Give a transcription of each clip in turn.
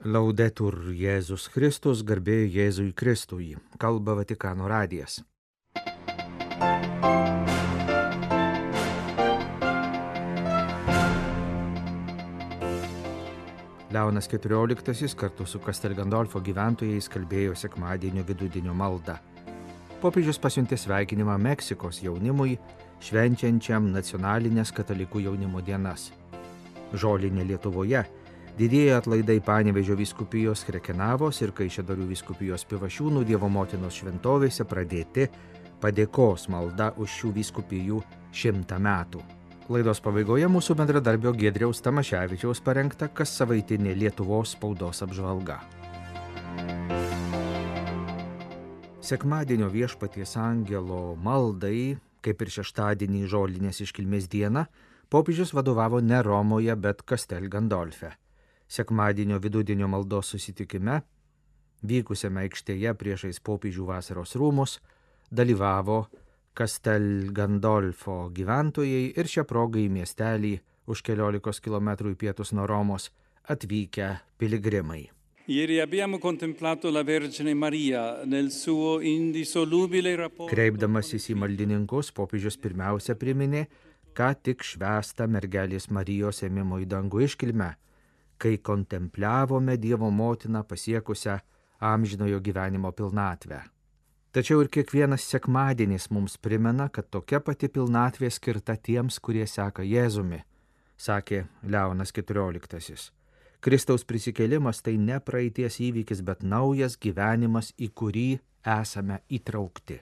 Laudetur Jėzus Kristus, garbė Jėzui Kristui, kalba Vatikano radijas. Leonas XIV kartu su Castel Gandolfo gyventojais kalbėjo sekmadienio vidudienio maldą. Popiežius pasiuntė sveikinimą Meksikos jaunimui, švenčiančiam nacionalinės katalikų jaunimo dienas. Žolinė Lietuvoje didieji atlaidai Panevėžio vyskupijos Krekenavos ir Kaišiadorių vyskupijos Pivašiūnų Dievo motinos šventovėse pradėti padėkos malda už šių vyskupijų 100 metų. Laidos pabaigoje mūsų bendradarbio Giedriaus Tamaševičiaus parengta kassavaitinė Lietuvos spaudos apžvalga. Sekmadienio Viešpaties angelo maldai, kaip ir šeštadienį Žolinės iškilmės dieną, popiežius vadovavo ne Romoje, bet Castel Gandolfe. Sekmadienio vidudienio maldos susitikime, vykusiame aikštėje priešais popiežių vasaros rūmus, dalyvavo Castel Gandolfo gyventojai ir šią progą į miestelį už 14 km į pietus nuo Romos atvykę piligrimai. Ieri abbiamo contemplato la Vergine Maria nel suo indissolubile rapporto. Kreipdamasis į maldininkus, popiežius pirmiausia priminė, ką tik švęstą mergelės Marijos ėmimo į dangų iškilmę, kai kontempliavome Dievo motiną pasiekusią amžinojo gyvenimo pilnatvę. Tačiau ir kiekvienas sekmadienis mums primena, kad tokia pati pilnatvė skirta tiems, kurie seka Jėzumi, sakė Leonas XIV. Kristaus prisikėlimas tai ne praeities įvykis, bet naujas gyvenimas, į kurį esame įtraukti.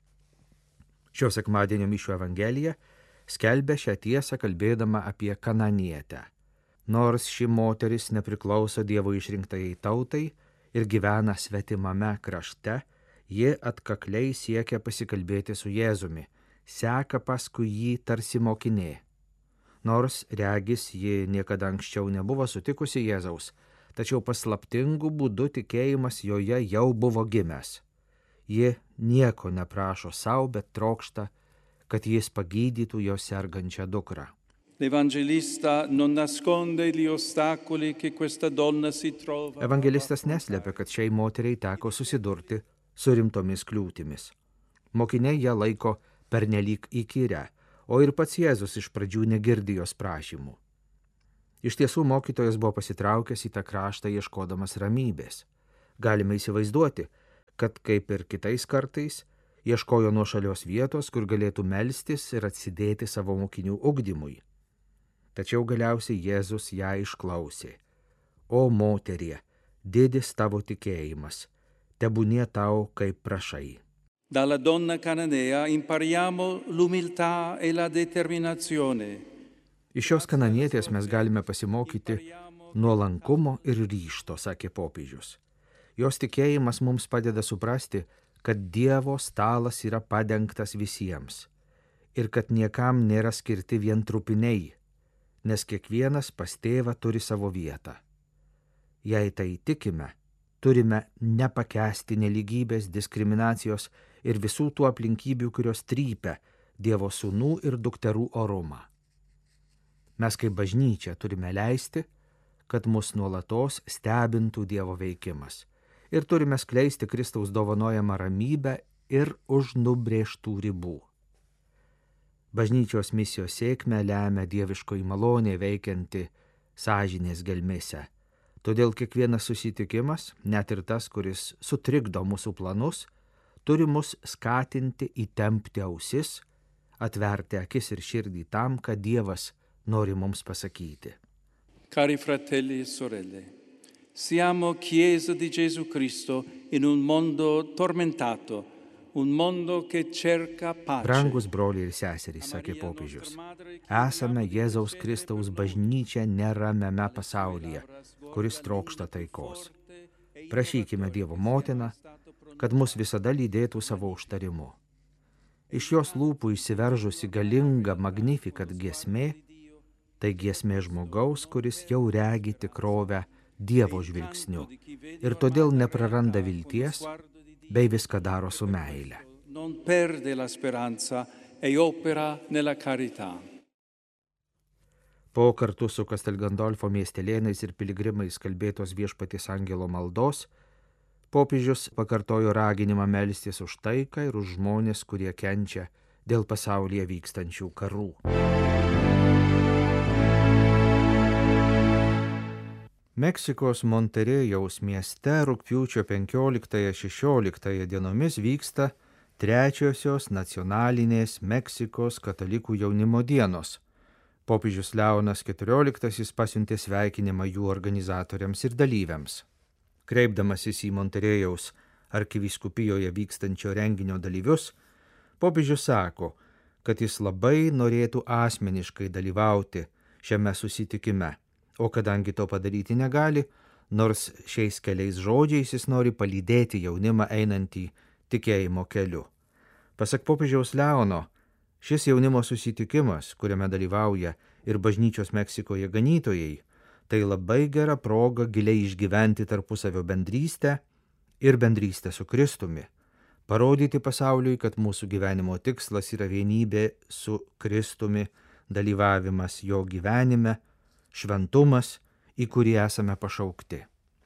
Šio sekmadienio mišių evangelija skelbia šią tiesą kalbėdama apie Kananietę. Nors ši moteris nepriklauso Dievo išrinktajai tautai ir gyvena svetimame krašte, ji atkakliai siekia pasikalbėti su Jėzumi, seka paskui jį tarsi mokinė. Nors regis ji niekada anksčiau nebuvo sutikusi Jėzaus, tačiau paslaptingų būdų tikėjimas joje jau buvo gimęs. Ji nieko neprašo savo, bet trokšta, kad jis pagydytų jos sergančią dukrą. L'Evangelista non nasconde gli ostacoli che questa donna si trova. Evangelistas neslepia, kad šiai moteriai teko susidurti su rimtomis kliūtimis. Mokiniai ją laiko pernelyg įkyrę, o ir pats Jėzus iš pradžių negirdi jos prašymų. Iš tiesų mokytojas buvo pasitraukęs į tą kraštą ieškodamas ramybės. Galime įsivaizduoti, kad kaip ir kitais kartais ieškojo nuošalios vietos, kur galėtų melstis ir atsidėti savo mokinių ugdymui. Tačiau galiausiai Jėzus ją išklausė. O moterie, didis tavo tikėjimas, tebūnie tau kaip prašai. Dalla donna cananea impariamo l'umiltà e la determinazione. Iš šios kananietės mes galime pasimokyti nuolankumo ir ryžto, sakė popiežius. Jos tikėjimas mums padeda suprasti, kad Dievo stalas yra padengtas visiems ir kad niekam nėra skirti vien trupiniai, nes kiekvienas pas tėvą turi savo vietą. Jei tai tikime, turime nepakęsti nelygybės, diskriminacijos ir visų tų aplinkybių, kurios trypia Dievo sūnų ir dukterų orumą. Mes kaip bažnyčia turime leisti, kad mus nuolatos stebintų Dievo veikimas ir turime skleisti Kristaus dovanojamą ramybę ir už nubrėžtų ribų. Bažnyčios misijos sėkmę lemia dieviškoji malonė veikianti sąžinės gelmėse. Todėl kiekvienas susitikimas, net ir tas, kuris sutrikdo mūsų planus, turi mus skatinti įtempti ausis, atverti akis ir širdį tam, ką Dievas nori mums pasakyti. Cari fratelli e sorelle, siamo Chiesa di Gesù Cristo in un mondo tormentato, un mondo che cerca pace. Brangus broliai ir seserys, sakė popiežius, esame Jėzaus Kristaus bažnyčia neramiame pasaulyje, kuris trokšta taikos. Prašykime Dievo motiną, kad mus visada lydėtų savo užtarimu. Iš jos lūpų išsiveržusi galinga Magnificat giesmė, tai giesmė žmogaus, kuris jau regi tikrovę Dievo žvilgsniu ir todėl nepraranda vilties bei viską daro su meile. Non perde la speranza e opera nella carità. Po kartu su Castel Gandolfo miestelėnais ir piligrimais kalbėtos Viešpaties angelo maldos, popiežius pakartojo raginimą melstis už taiką ir už žmonės, kurie kenčia dėl pasaulyje vykstančių karų. Meksikos Monterėjaus mieste rugpjūčio 15-16 dienomis vyksta trečiosios nacionalinės Meksikos katalikų jaunimo dienos. Popiežius Leonas XIV pasiuntė sveikinimą jų organizatoriams ir dalyviams. Kreipdamasis į Monterėjaus arkivyskupijoje vykstančio renginio dalyvius, popiežius sako, kad jis labai norėtų asmeniškai dalyvauti šiame susitikime, o kadangi to padaryti negali, nors šiais keliais žodžiais jis nori palydėti jaunimą einantį tikėjimo keliu. Pasak popiežiaus Leono, šis jaunimo susitikimas, kuriame dalyvauja ir bažnyčios Meksikoje ganytojai, tai labai gera proga giliai išgyventi tarpusavio bendrystę ir bendrystę su Kristumi, parodyti pasauliui, kad mūsų gyvenimo tikslas yra vienybė su Kristumi, dalyvavimas jo gyvenime, šventumas, į kurį esame pašaukti.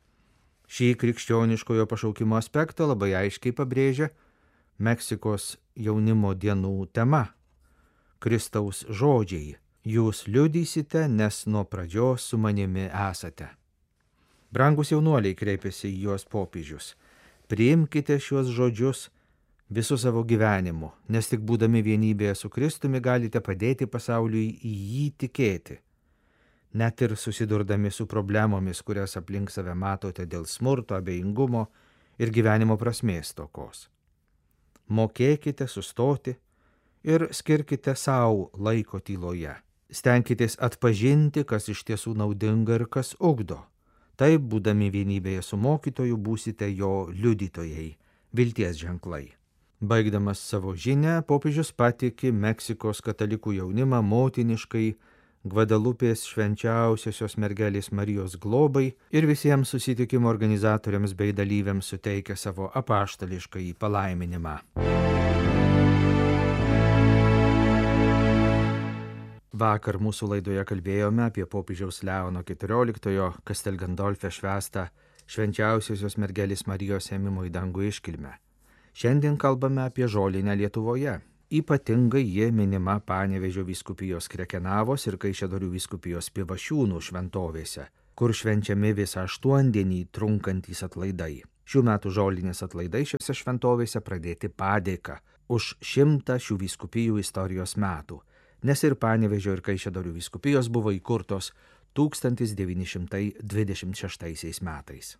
Šį krikščioniškojo pašaukimo aspektą labai aiškiai pabrėžia Meksikos jaunimo dienų tema – Kristaus žodžiai: jūs liudysite, nes nuo pradžios su manimi esate. Brangus jaunuoliai, kreipėsi į juos popiežius, priimkite šiuos žodžius visu savo gyvenimu, nes tik būdami vienybėje su Kristumi galite padėti pasauliui į jį tikėti. Net ir susidurdami su problemomis, kurias aplink save matote dėl smurto, abejingumo ir gyvenimo prasmės stokos. Mokėkite sustoti ir skirkite savo laiko tyloje. Stenkitės atpažinti, kas iš tiesų naudinga ir kas ugdo. Taip, būdami vienybėje su mokytoju, būsite jo liudytojai, vilties ženklai. Baigdamas savo žinią, popiežius patiki Meksikos katalikų jaunimą motiniškai Gvadalupės švenčiausiosios mergelės Marijos globai ir visiems susitikimo organizatoriams bei dalyviams suteikia savo apaštališkąjį palaiminimą. Vakar mūsų laidoje kalbėjome apie popiežiaus Leono XIV Castel Gandolfe švęstą švenčiausiosios mergelės Marijos ėmimo į dangų iškilmę. Šiandien kalbame apie žolinę Lietuvoje. Ypatingai jie minima Panevėžio vyskupijos Krekenavos ir Kaišiadorių vyskupijos Pivašiūnų šventovėse, kur švenčiami visą 8-dienį trunkantys atlaidai. Šių metų žolinės atlaidai šiose šventovėse pradėti padėka už 100 šių vyskupijų istorijos metų, nes ir Panevėžio ir Kaišiadorių vyskupijos buvo įkurtos 1926 metais.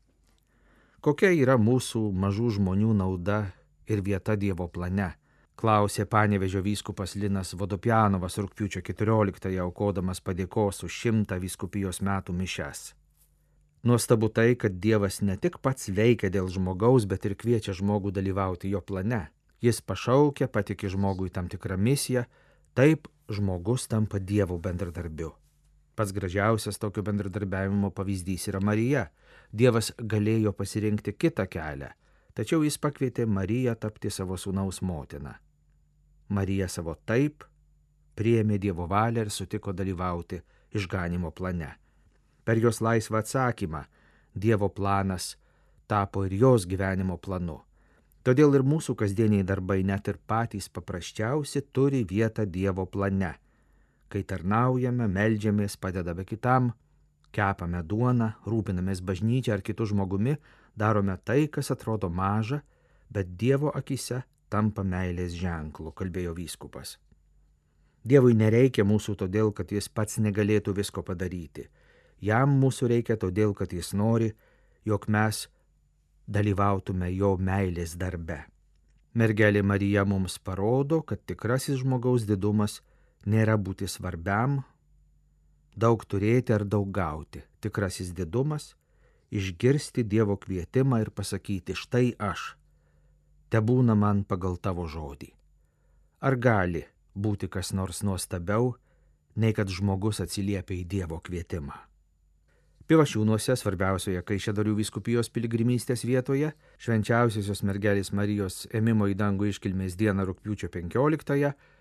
Kokia yra mūsų mažų žmonių nauda ir vieta Dievo plane? Klausė Panevėžio vyskupas Linas Vodopjanovas rugpjūčio 14 aukodamas padėkos už 100 vyskupijos metų mišias. Nuostabu tai, kad Dievas ne tik pats veikia dėl žmogaus, bet ir kviečia žmogų dalyvauti jo plane. Jis pašaukia, patiki žmogui tam tikrą misiją, taip žmogus tampa Dievo bendradarbiu. Pats gražiausias tokio bendradarbiavimo pavyzdys yra Marija. Dievas galėjo pasirinkti kitą kelią, tačiau jis pakvietė Mariją tapti savo sūnaus motina. Marija savo taip priėmė Dievo valią ir sutiko dalyvauti išganimo plane. Per jos laisvą atsakymą Dievo planas tapo ir jos gyvenimo planu. Todėl ir mūsų kasdieniai darbai, net ir patys paprasčiausi, turi vietą Dievo plane. Kai tarnaujame, meldžiamės, padedame kitam, kepame duoną, rūpinamės bažnyčia ar kitu žmogumi, darome tai, kas atrodo maža, bet Dievo akyse tampa meilės ženklu, kalbėjo vyskupas. Dievui nereikia mūsų todėl, kad jis pats negalėtų visko padaryti. Jam mūsų reikia todėl, kad jis nori, jog mes dalyvautume jo meilės darbe. Mergelė Marija mums parodo, kad tikrasis žmogaus didumas nėra būti svarbiam, daug turėti ar daug gauti. Tikrasis didumas – išgirsti Dievo kvietimą ir pasakyti, štai aš, tebūna man pagal tavo žodį. Ar gali būti kas nors nuostabiau, nei kad žmogus atsiliepia į Dievo kvietimą? Pivašiūnuose, svarbiausioje Kaišiadorių vyskupijos piligrimystės vietoje, švenčiausiosios mergelės Marijos ėmimo į dangų iškilmės dieną rugpjūčio 15-ąją,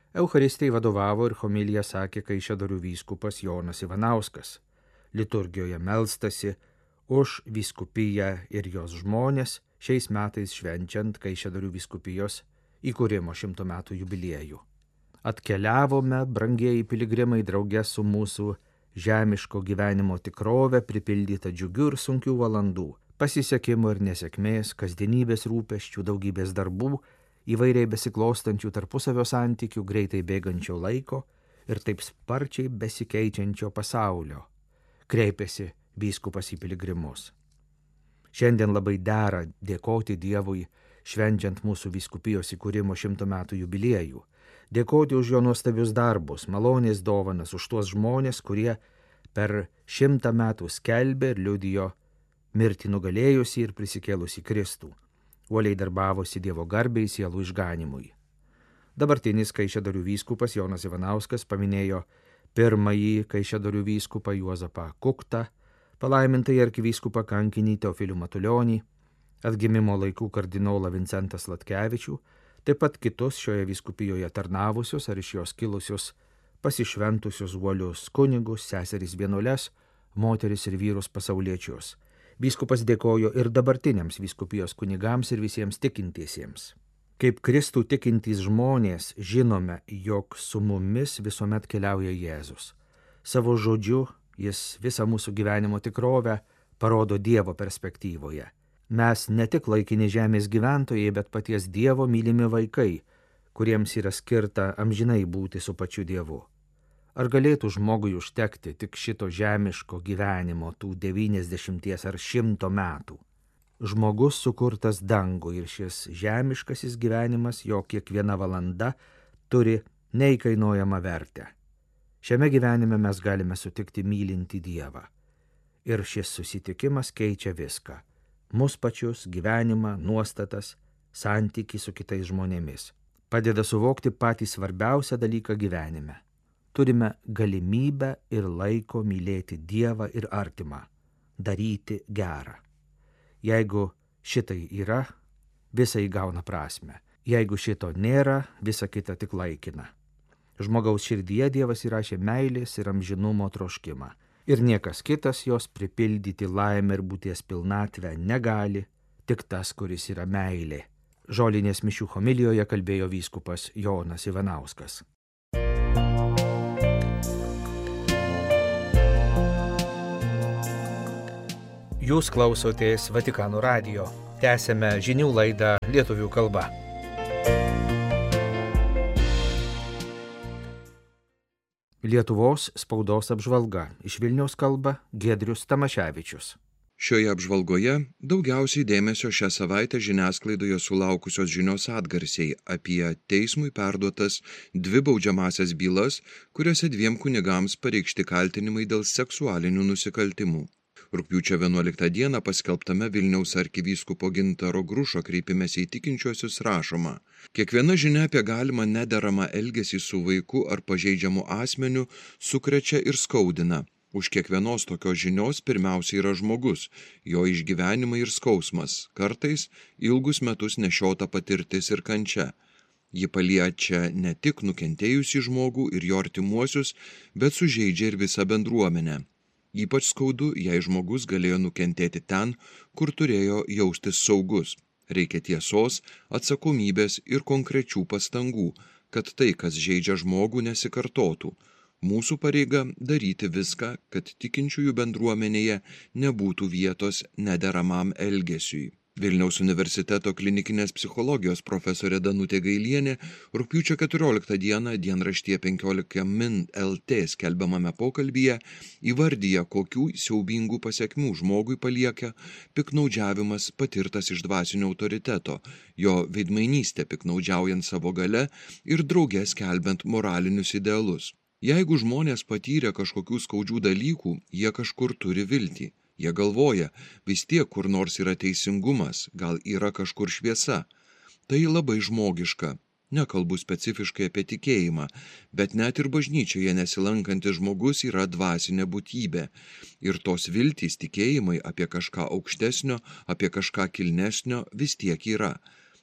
Eucharistijai vadovavo ir homiliją sakė Kaišiadorių vyskupas Jonas Ivanauskas. Liturgijoje melstasi už vyskupiją ir jos žmonės, šiais metais švenčiant Kaišiadorių vyskupijos įkūrimo 100 metų jubiliejų. Atkeliavome, brangieji piligrimai, drauge su mūsų žemiško gyvenimo tikrove, pripildyta džiugių ir sunkių valandų, pasisekimo ir nesėkmės, kasdienybės rūpesčių, daugybės darbų, įvairiai besiklostančių tarpusavio santykių, greitai bėgančio laiko ir taip sparčiai besikeičiančio pasaulio, kreipėsi vyskupas į piligrimus. Šiandien labai dera dėkoti Dievui, švenčiant mūsų vyskupijos įkūrimo 100 metų jubiliejų, dėkoti už jo nuostabius darbus, malonės dovanas, už tuos žmonės, kurie per 100 metų skelbė ir liudijo mirtį nugalėjusi ir prisikėlusi Kristų, uoliai darbavosi Dievo garbei sielų išganimui. Dabartinis Kaišiadorių vyskupas Jonas Ivanauskas paminėjo pirmąjį Kaišiadorių vyskupą Juozapą Kuktą, palaimintąjį arkivyskupą kankinį Teofilių Matulionį, atgimimo laikų kardinolą Vincentą Sladkevičių, taip pat kitus šioje vyskupijoje tarnavusius ar iš jos kilusius pasišventusius uolius kunigus, seseris vienuoles, moteris ir vyrus pasauliečius. Vyskupas dėkojo ir dabartiniams vyskupijos kunigams ir visiems tikintiesiems. Kaip Kristų tikintys žmonės žinome, jog su mumis visuomet keliauja Jėzus. Savo žodžiu jis visą mūsų gyvenimo tikrovę parodo Dievo perspektyvoje. Mes ne tik laikini žemės gyventojai, bet paties Dievo mylimi vaikai, kuriems yra skirta amžinai būti su pačiu Dievu. Ar galėtų žmogui užtekti tik šito žemiško gyvenimo, tų 90 ar 100 metų? Žmogus sukurtas dangui ir šis žemiškasis gyvenimas, jo kiekviena valanda turi neįkainojamą vertę. Šiame gyvenime mes galime sutikti mylintį Dievą. Ir šis susitikimas keičia viską. Mus pačius, gyvenimą, nuostatas, santykį su kitais žmonėmis. Padeda suvokti patį svarbiausią dalyką gyvenime. Turime galimybę ir laiko mylėti Dievą ir artimą, daryti gerą. Jeigu šitai yra, visa įgauna prasme. Jeigu šito nėra, visa kita tik laikina. Žmogaus širdyje Dievas įrašė meilės ir amžinumo troškimą. Ir niekas kitas jos pripildyti laimę ir būties pilnatvę negali, tik tas, kuris yra meilė. Žolinės mišių homilijoje kalbėjo vyskupas Jonas Ivanauskas. Jūs klausotės Vatikano radijo. Tęsėme žinių laidą lietuvių kalba. Lietuvos spaudos apžvalga. Iš Vilniaus kalba Giedrius Tamaševičius. Šioje apžvalgoje daugiausiai dėmesio šią savaitę žiniasklaidoje sulaukusios žinios atgarsiai apie teismui perduotas 2 baudžiamąsias bylas, kuriuose 2 kunigams pareikšti kaltinimai dėl seksualinių nusikaltimų. Rugpjūčio 11 dieną paskelbtame Vilniaus arkivyskupo Gintaro Grušo kreipimesi į tikinčiuosius rašoma: kiekviena žinia apie galimą nederamą elgesį su vaiku ar pažeidžiamu asmeniu sukrečia ir skaudina. Už kiekvienos tokios žinios pirmiausia yra žmogus, jo išgyvenimai ir skausmas, kartais ilgus metus nešiota patirtis ir kančia. Ji paliečia ne tik nukentėjusį žmogų ir jo artimuosius, bet sužeidžia ir visą bendruomenę. Ypač skaudu, jei žmogus galėjo nukentėti ten, kur turėjo jaustis saugus. Reikia tiesos, atsakomybės ir konkrečių pastangų, kad tai, kas žeidžia žmogų, nesikartotų. Mūsų pareiga daryti viską, kad tikinčiųjų bendruomenėje nebūtų vietos nederamam elgesiui. Vilniaus universiteto klinikinės psichologijos profesorė Danutė Gailienė rugpjūčio 14 dieną dienraštyje 15 min LT skelbiamame pokalbyje įvardyja, kokių siaubingų pasekmių žmogui palieka piknaudžiavimas patirtas iš dvasinio autoriteto, jo veidmainystė piknaudžiaujant savo gale ir drauge skelbiant moralinius idealus. Jeigu žmonės patyrė kažkokių skaudžių dalykų, jie kažkur turi viltį. Jie galvoja, vis tiek kur nors yra teisingumas, gal yra kažkur šviesa. Tai labai žmogiška. Nekalbu specifiškai apie tikėjimą, bet net ir bažnyčioje nesilankantis žmogus yra dvasinė būtybė. Ir tos viltys tikėjimai apie kažką aukštesnio, apie kažką kilnesnio vis tiek yra.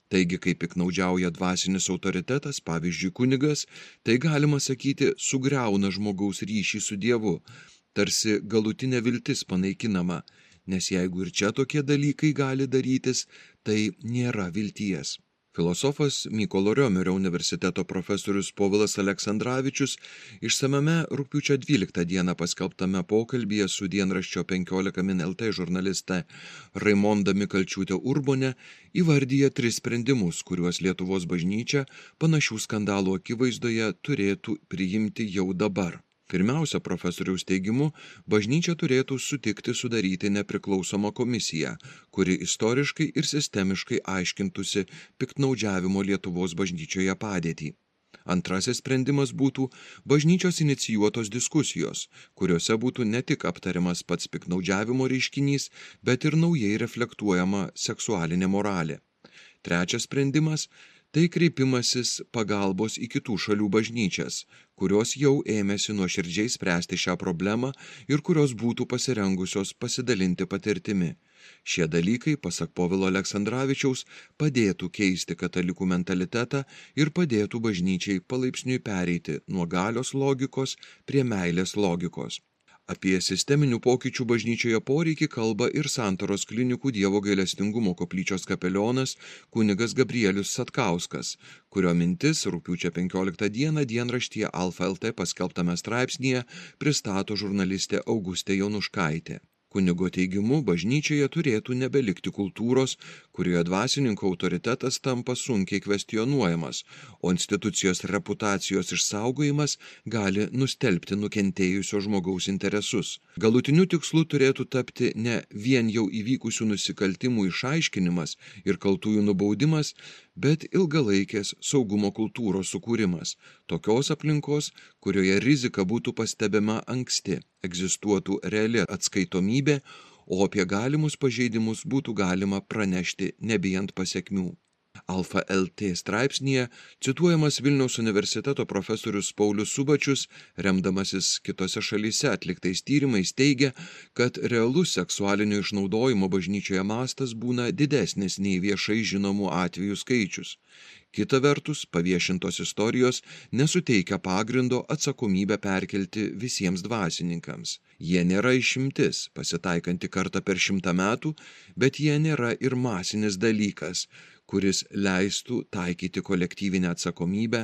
Taigi, kai piknaudžiauja dvasinis autoritetas, pavyzdžiui kunigas, tai galima sakyti sugriauna žmogaus ryšį su Dievu, tarsi galutinė viltis panaikinama, nes jeigu ir čia tokie dalykai gali darytis, tai nėra vilties. Filosofas Mykolo Riomerio universiteto profesorius Povilas Aleksandravičius išsamiame rugpjūčio 12 dieną paskelbtame pokalbyje su dienraščio 15 min LT žurnaliste Raimonda Mikalčiūtė Urbone įvardyja 3 sprendimus, kuriuos Lietuvos bažnyčia panašių skandalų akivaizdoje turėtų priimti jau dabar. Pirmiausia, profesoriaus teigimu, bažnyčia turėtų sutikti sudaryti nepriklausomą komisiją, kuri istoriškai ir sistemiškai aiškintųsi piktnaudžiavimo Lietuvos bažnyčioje padėtį. Antrasis sprendimas būtų bažnyčios inicijuotos diskusijos, kuriuose būtų ne tik aptariamas pats piktnaudžiavimo reiškinys, bet ir naujai reflektuojama seksualinė moralė. Trečias sprendimas – tai kreipimasis pagalbos į kitų šalių bažnyčias, kurios jau ėmėsi nuoširdžiai spręsti šią problemą ir kurios būtų pasirengusios pasidalinti patirtimi. Šie dalykai, pasak Povilo Aleksandravičiaus, padėtų keisti katalikų mentalitetą ir padėtų bažnyčiai palaipsniui pereiti nuo galios logikos prie meilės logikos. Apie sisteminių pokyčių bažnyčioje poreikį kalba ir Santaros klinikų Dievo gailestingumo koplyčios kapelionas kunigas Gabrielius Satkauskas, kurio mintis rugpjūčio 15 dieną dienraštyje Alfa LT paskelbtame straipsnyje pristato žurnalistė Augustė Jonuškaitė. Kunigo teigimu, bažnyčioje turėtų nebelikti kultūros, kurioje dvasininko autoritetas tampa sunkiai kvestionuojamas, o institucijos reputacijos išsaugojimas gali nustelbti nukentėjusio žmogaus interesus. Galutiniu tikslu turėtų tapti ne vien jau įvykusių nusikaltimų išaiškinimas ir kaltųjų nubaudimas, bet ilgalaikės saugumo kultūros sukūrimas, tokios aplinkos, kurioje rizika būtų pastebima anksti, egzistuotų reali atskaitomybė, o apie galimus pažeidimus būtų galima pranešti nebijant pasekmių. Alfa LT straipsnyje cituojamas Vilniaus universiteto profesorius Paulius Subačius, remdamasis kitose šalyse atliktais tyrimais, teigia, kad realus seksualinio išnaudojimo bažnyčioje mastas būna didesnis nei viešai žinomų atvejų skaičius. Kita vertus, paviešintos istorijos nesuteikia pagrindo atsakomybę perkelti visiems dvasininkams. Jie nėra išimtis, pasitaikanti kartą per 100 metų, bet jie nėra ir masinis dalykas, kuris leistų taikyti kolektyvinę atsakomybę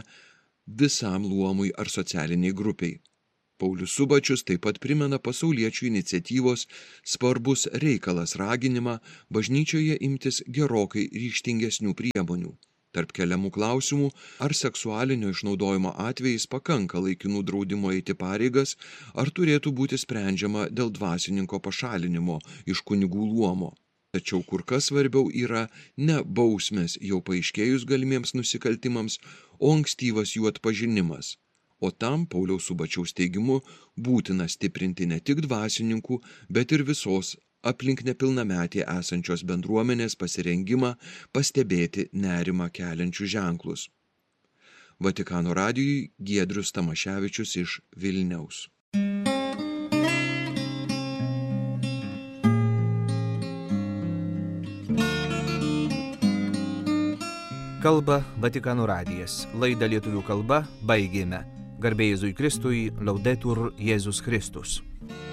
visam luomui ar socialiniai grupiai. Paulius Subačius taip pat primena pasauliečių iniciatyvos svarbus reikalas raginimą bažnyčioje imtis gerokai ryžtingesnių priemonių. Tarp keliamų klausimų, ar seksualinio išnaudojimo atvejais pakanka laikinų draudimo eiti pareigas, ar turėtų būti sprendžiama dėl dvasininko pašalinimo iš kunigų luomo. Tačiau kur kas svarbiau yra ne bausmės jau paaiškėjus galimiems nusikaltimams, o ankstyvas jų atpažinimas. O tam, Pauliaus Subačiaus teigimu, būtina stiprinti ne tik dvasininkų, bet ir visos aplink nepilnametį esančios bendruomenės pasirengimą pastebėti nerimą keliančius ženklus. Vatikano radijui Giedrius Tamaševičius iš Vilniaus. Kalba Vatikano radijas. Laidą lietuvių kalba baigėme. Garbė Jėzui Kristui, Laudetur Jėzus Kristus.